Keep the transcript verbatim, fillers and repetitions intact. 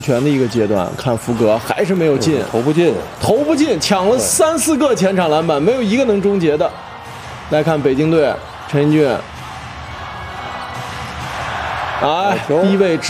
全的一个阶段，看福格还是没有进， 投不进， 投不进，抢了三四个前场篮板，没有一个能终结的。来看北京队陈英俊，哎，低位直。